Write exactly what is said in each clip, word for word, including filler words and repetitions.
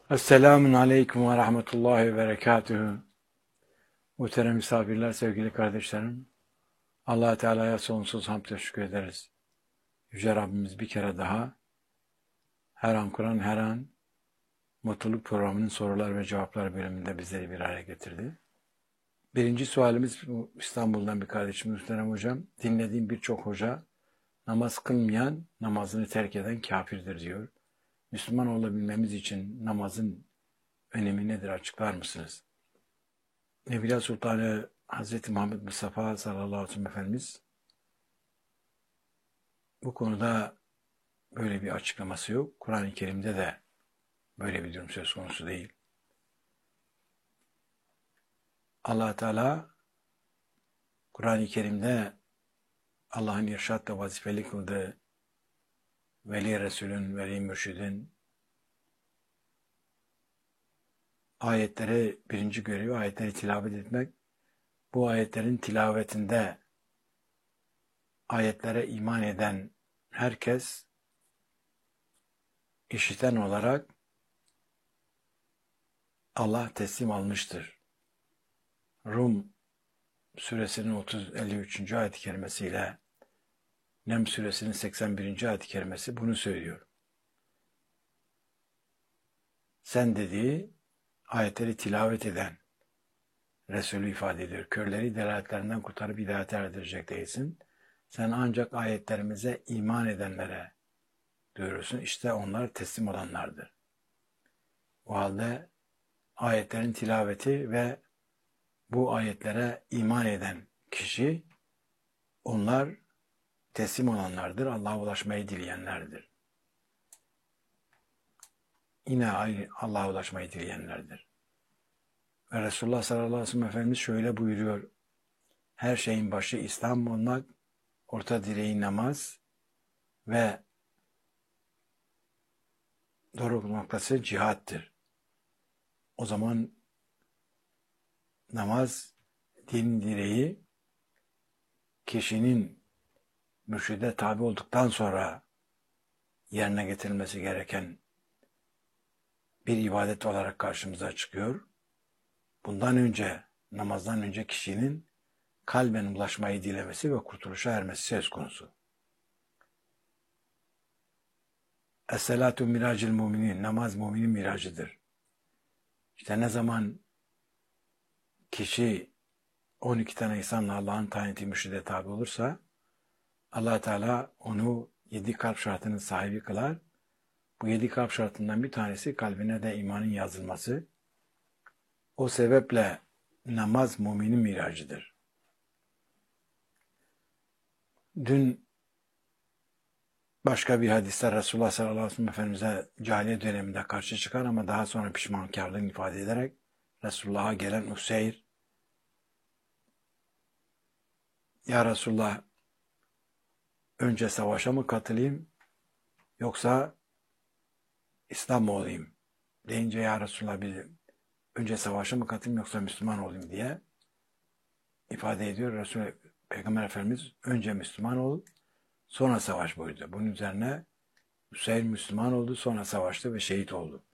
Esselamun Aleyküm ve Rahmetullahi ve Berekatühü. Muhterem misafirler, sevgili kardeşlerim. Allah Teala'ya sonsuz hamd ve şükür ederiz. Yüce Rabbimiz bir kere daha her an Kur'an, her an Mutluluk Programı'nın sorular ve cevaplar bölümünde bizleri bir araya getirdi. Birinci sualimiz İstanbul'dan bir kardeşim Muhterem Hocam. Dinlediğim birçok hoca namaz kılmayan, namazını terk eden kafirdir diyor. Müslüman olabilmemiz için namazın önemi nedir, açıklar mısınız? Evliya Sultanı Hazreti Muhammed Mustafa sallallahu aleyhi ve sellem Efendimiz bu konuda böyle bir açıklaması yok. Kur'an-ı Kerim'de de böyle bir durum söz konusu değil. Allah Teala Kur'an-ı Kerim'de Allah'ın irşatla vazifeli kıldığı Veli Resulün, Veli Mürşidin ayetleri birinci görevi, ayetleri tilavet etmek. Bu ayetlerin tilavetinde ayetlere iman eden herkes işiten olarak Allah teslim almıştır. Rum suresinin otuz elli üçüncü ayet-i kerimesiyle Nem suresinin seksen birinci ayet-i kerimesi bunu söylüyor. Sen dediği ayetleri tilavet eden Resulü ifade ediyor. Körleri delaletlerinden kurtarıp hidayete erdirecek değilsin. Sen ancak ayetlerimize iman edenlere diyorsun. İşte onlar teslim olanlardır. O halde ayetlerin tilaveti ve bu ayetlere iman eden kişi, onlar teslim olanlardır. Allah'a ulaşmayı dileyenlerdir. Yine Allah'a ulaşmayı dileyenlerdir. Ve Resulullah sallallahu aleyhi ve sellem Efendimiz şöyle buyuruyor. Her şeyin başı İslam olmak, orta direği namaz ve doruk noktası cihattır. O zaman namaz, din direği, kişinin mürşide tabi olduktan sonra yerine getirilmesi gereken bir ibadet olarak karşımıza çıkıyor. Bundan önce, namazdan önce kişinin kalben ulaşmayı dilemesi ve kurtuluşa ermesi söz konusu. Es-salatu miracil müminin, namaz müminin miracıdır. İşte ne zaman kişi on iki tane insanla Allah'ın tayin ettiği mürşide tabi olursa, Allah Teala onu yedi kalp şartının sahibi kılar. Bu yedi kalp şartından bir tanesi kalbine de imanın yazılması. O sebeple namaz müminin miracıdır. Dün başka bir hadiste Resulullah sallallahu aleyhi ve sellem Efendimiz'e cahiliye döneminde karşı çıkar ama daha sonra pişmankarlığını ifade ederek Resulullah'a gelen Useyr, ya Resulullah, önce savaşa mı katılayım yoksa İslam mı olayım deyince, ya Resulullah, bir önce savaşa mı katılayım yoksa Müslüman olayım diye ifade ediyor. Resul Peygamber Efendimiz önce Müslüman ol, sonra savaş buyurdu. Bunun üzerine Hüseyin Müslüman oldu, sonra savaştı ve şehit oldu.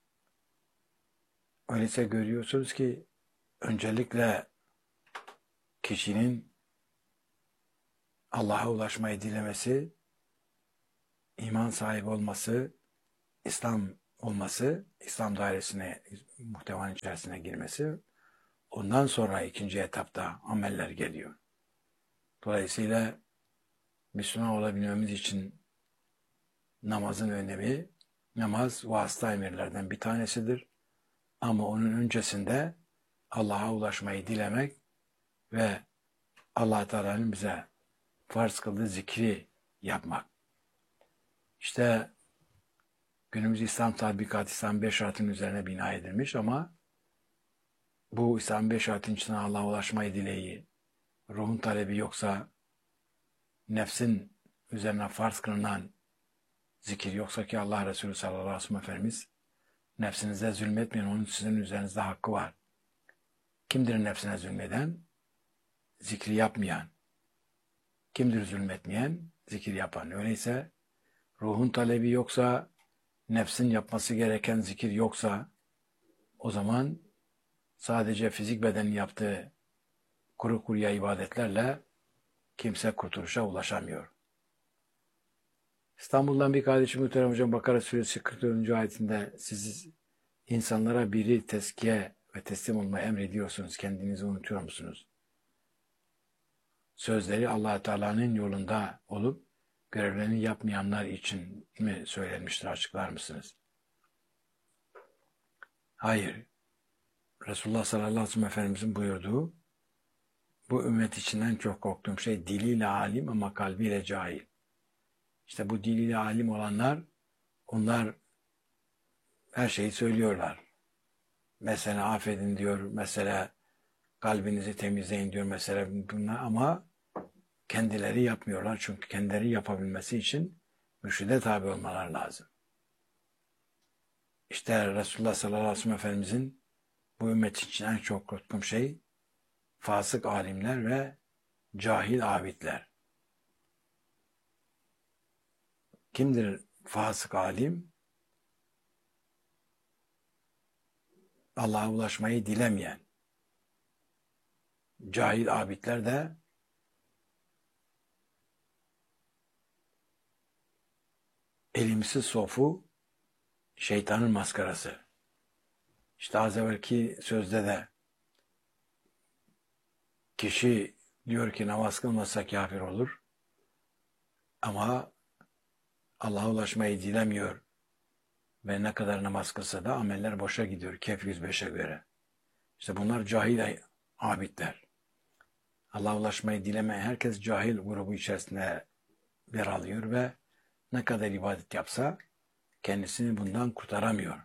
Öyleyse görüyorsunuz ki öncelikle kişinin Allah'a ulaşmayı dilemesi, iman sahibi olması, İslam olması, İslam dairesine, muhtevanın içerisine girmesi, ondan sonra ikinci etapta ameller geliyor. Dolayısıyla Müslüman olabilmemiz için namazın önemi, namaz vasıta emirlerden bir tanesidir. Ama onun öncesinde Allah'a ulaşmayı dilemek ve Allah Teala'nın bize farz kıldığı zikri yapmak. İşte günümüz İslam tatbikatı İslam beş şartının üzerine bina edilmiş ama bu İslam beş şartın içine Allah'a ulaşmayı dileği, ruhun talebi yoksa, nefsin üzerine farz kılınan zikir yoksa ki Allah Resulü sallallahu aleyhi ve sellem Efendimiz, nefsinize zulmetmeyin, onun sizin üzerinizde hakkı var. Kimdir nefsine zulmeden? Zikri yapmayan. Kimdir zulmetmeyen? Zikir yapan. Öyleyse ruhun talebi yoksa, nefsin yapması gereken zikir yoksa o zaman sadece fizik bedenin yaptığı kuru kuruya ibadetlerle kimse kurtuluşa ulaşamıyor. İstanbul'dan bir kardeşim Muhterem Hocam Bakara Suresi kırk dördüncü ayetinde siz insanlara biri tezkiye ve teslim olmayı emrediyorsunuz. Kendinizi unutuyor musunuz? Sözleri Allah Teala'nın yolunda olup görevlerini yapmayanlar için mi söylenmiştir? Açıklar mısınız? Hayır. Resulullah sallallahu aleyhi ve sellem Efendimizin buyurduğu bu ümmet içinden çok korktuğum şey diliyle alim ama kalbiyle cahil. İşte bu diliyle alim olanlar onlar her şeyi söylüyorlar. Mesela affedin diyor, mesela kalbinizi temizleyin diyor mesela bunlar ama kendileri yapmıyorlar. Çünkü kendileri yapabilmesi için mürşide tabi olmalar lazım. İşte Resulullah sallallahu aleyhi ve sellem Efendimizin bu ümmet için en çok korktuğum şey fasık alimler ve cahil abidler. Kimdir fasık alim? Allah'a ulaşmayı dilemeyen. Cahil abidler de elimsiz sofu, şeytanın maskarası. İşte az evvelki sözde de kişi diyor ki namaz kılmazsa kafir olur. Ama Allah'a ulaşmayı dilemiyor. Ve ne kadar namaz kılsa da ameller boşa gidiyor. Kehf yüz beşe göre. İşte bunlar cahil abidler. Allah'a ulaşmayı dilemeyen herkes cahil grubu içerisinde yer alıyor ve ne kadar ibadet yapsa kendisini bundan kurtaramıyor.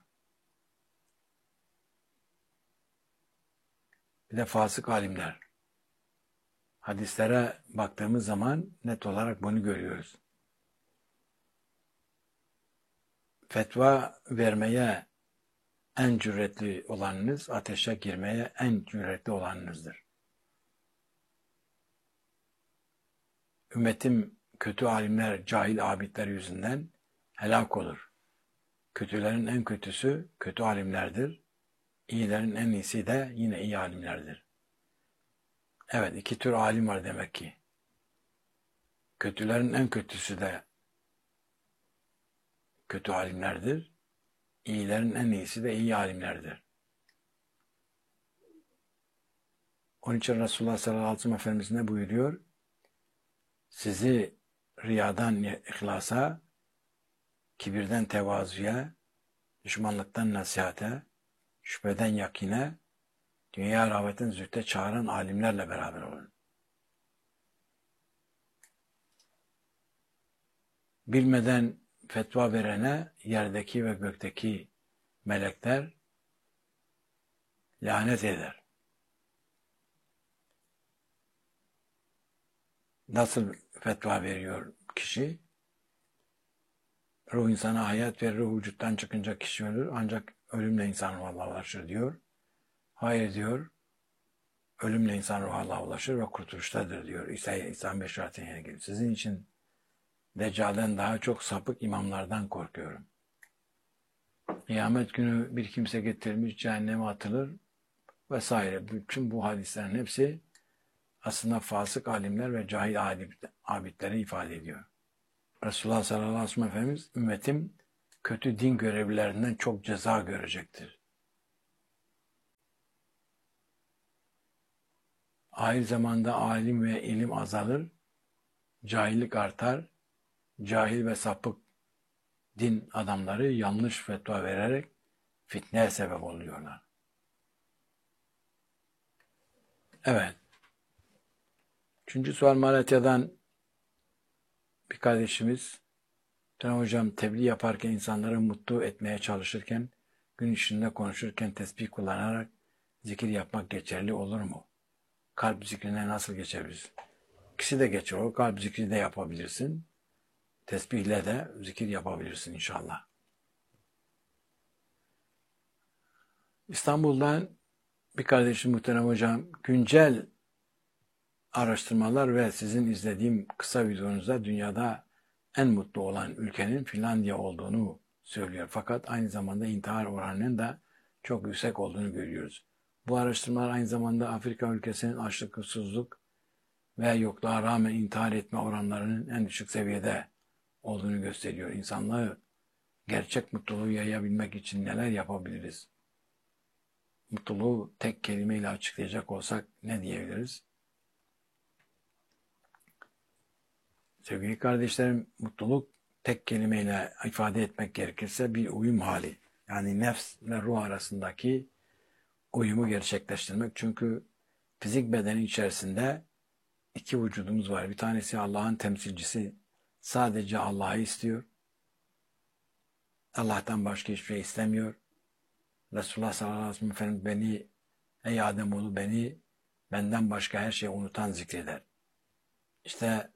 Bir de fasık alimler. Hadislere baktığımız zaman net olarak bunu görüyoruz. Fetva vermeye en cüretli olanınız, ateşe girmeye en cüretli olanınızdır. Ümmetim kötü alimler, cahil abidler yüzünden helak olur. Kötülerin en kötüsü kötü alimlerdir. İyilerin en iyisi de yine iyi alimlerdir. Evet, iki tür alim var demek ki. Kötülerin en kötüsü de kötü alimlerdir. İyilerin en iyisi de iyi alimlerdir. Onun için Resulullah sallallahu aleyhi ve sellem Efendimiz ne buyuruyor? Sizi riyadan ihlasa, kibirden tevazuya, düşmanlıktan nasihate, şüpheden yakine, dünya rağbetin zühte çağıran alimlerle beraber olun. Bilmeden fetva verene yerdeki ve gökteki melekler lanet eder. Nasıl fetva veriyor kişi? Ruh insana hayat verir, ruh vücuttan çıkınca kişi ölür ancak ölümle insan ruh Allah'a ulaşır diyor. Hayır diyor, ölümle insan ruh Allah'a ulaşır ve kurtuluştadır diyor. İsa, İsa beşaretine ilgili. Sizin için Deccal'den daha çok sapık imamlardan korkuyorum. Kıyamet günü bir kimse getirilmiş, cehenneme atılır vesaire. Bütün bu hadislerin hepsi aslında fasık alimler ve cahil abidleri ifade ediyor. Resulullah sallallahu aleyhi ve sellem Efendimiz, ümmetim kötü din görevlilerinden çok ceza görecektir. Ahir zamanda alim ve ilim azalır, cahillik artar, cahil ve sapık din adamları yanlış fetva vererek fitneye sebep oluyorlar. Evet. Üçüncü sual Malatya'dan bir kardeşimiz, hocam tebliğ yaparken insanları mutlu etmeye çalışırken, gün içinde konuşurken tesbih kullanarak zikir yapmak geçerli olur mu? Kalp zikrine nasıl geçebiliriz? İkisi de geçer. O kalp zikri de yapabilirsin. Tesbihle de zikir yapabilirsin inşallah. İstanbul'dan bir kardeşim Muhterem Hocam, güncel araştırmalar ve sizin izlediğim kısa videonuzda dünyada en mutlu olan ülkenin Finlandiya olduğunu söylüyor. Fakat aynı zamanda intihar oranının da çok yüksek olduğunu görüyoruz. Bu araştırmalar aynı zamanda Afrika ülkesinin açlık, susuzluk ve yokluğa rağmen intihar etme oranlarının en düşük seviyede olduğunu gösteriyor. İnsanlığı gerçek mutluluğu yayabilmek için neler yapabiliriz? Mutluluğu tek kelimeyle açıklayacak olsak ne diyebiliriz? Sevgili kardeşlerim, mutluluk tek kelimeyle ifade etmek gerekirse bir uyum hali. Yani nefs ve ruh arasındaki uyumu gerçekleştirmek. Çünkü fizik bedeni içerisinde iki vücudumuz var. Bir tanesi Allah'ın temsilcisi, sadece Allah'ı istiyor. Allah'tan başka hiçbir şey istemiyor. Resulullah sallallahu aleyhi ve sellem Efendimiz beni, ey Ademoğlu beni benden başka her şeyi unutan zikreder. İşte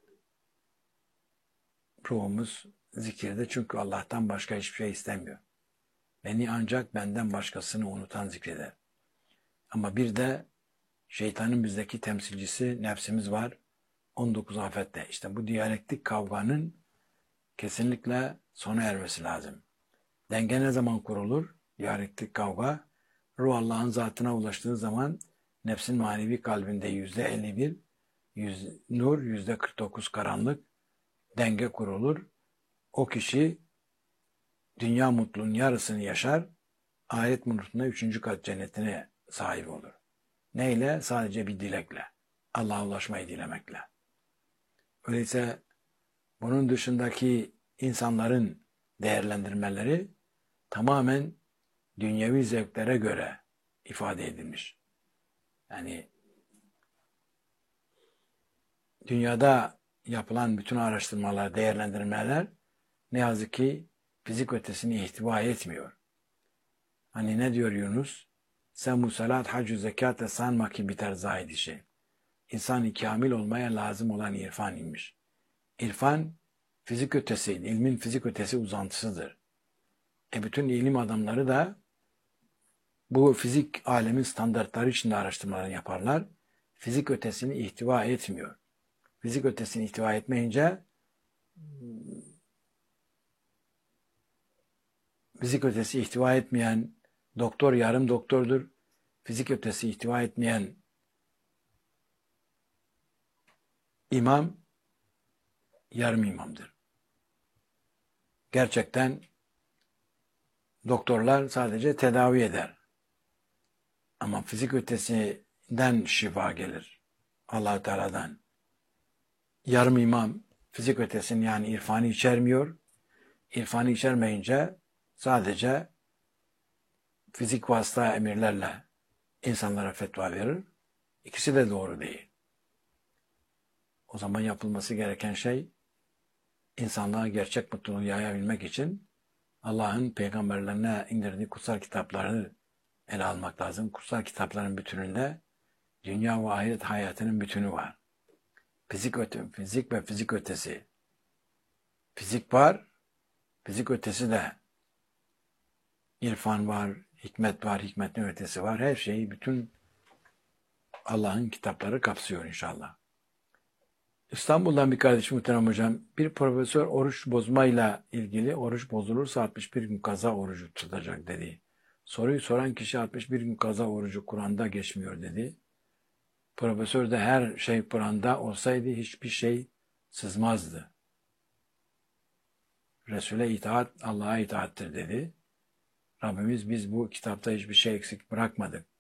ruhumuz zikirde çünkü Allah'tan başka hiçbir şey istemiyor. Beni ancak benden başkasını unutan zikreder. Ama bir de şeytanın bizdeki temsilcisi nefsimiz var. on dokuz afette. İşte bu diyalektik kavganın kesinlikle sona ermesi lazım. Denge ne zaman kurulur? Diyalektik kavga, ruh Allah'ın zatına ulaştığı zaman nefsin manevi kalbinde yüzde elli bir yüz, nur, yüzde kırk dokuz karanlık denge kurulur. O kişi dünya mutluluğunun yarısını yaşar, ahiret mutluluğunda üçüncü kat cennetine sahip olur. Neyle? Sadece bir dilekle. Allah'a ulaşmayı dilemekle. Öyleyse bunun dışındaki insanların değerlendirmeleri tamamen dünyevi zevklere göre ifade edilmiş. Yani dünyada yapılan bütün araştırmalar, değerlendirmeler ne yazık ki fizik ötesini ihtiva etmiyor. Hani ne diyor Yunus? Sen musalat, hacü, zekat sanma ki biter zahid işi. İnsan kamil olmaya lazım olan irfan imiş. İrfan fizik ötesi, ilmin fizik ötesi uzantısıdır. E bütün ilim adamları da bu fizik alemin standartları içinde araştırmalar yaparlar. Fizik ötesini ihtiva etmiyor. Fizik ötesini ihtiva etmeyince fizik ötesi ihtiva etmeyen doktor yarım doktordur. Fizik ötesi ihtiva etmeyen imam yarım imamdır. Gerçekten doktorlar sadece tedavi eder. Ama fizik ötesinden şifa gelir. Allah-u Teala'dan. Yarım imam fizik ötesini yani irfanı içermiyor. İrfanı içermeyince sadece fizik vasıta emirlerle insanlara fetva verir. İkisi de doğru değil. O zaman yapılması gereken şey insanlığa gerçek mutluluğu yayabilmek için Allah'ın peygamberlerine indirdiği kutsal kitaplarını ele almak lazım. Kutsal kitapların bütününde dünya ve ahiret hayatının bütünü var. Fizik öte, fizik ve fizik ötesi. Fizik var, fizik ötesi de. İrfan var, hikmet var, hikmetin ötesi var. Her şeyi bütün Allah'ın kitapları kapsıyor inşallah. İstanbul'dan bir kardeşim muhterem hocam, bir profesör oruç bozmayla ilgili oruç bozulursa altmış bir gün kaza orucu tutacak dedi. Soruyu soran kişi altmış bir gün kaza orucu Kur'an'da geçmiyor dedi. Profesör de her şey Kur'an'da olsaydı hiçbir şey sızmazdı. Resul'e itaat Allah'a itaattir dedi. Rabbimiz biz bu kitapta hiçbir şey eksik bırakmadık.